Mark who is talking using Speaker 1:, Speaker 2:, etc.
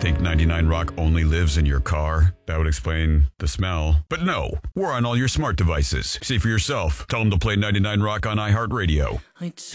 Speaker 1: Think 99 Rock only lives in your car? That would explain the smell. But no, we're on all your smart devices. See for yourself. Tell them to play 99 Rock on iHeartRadio.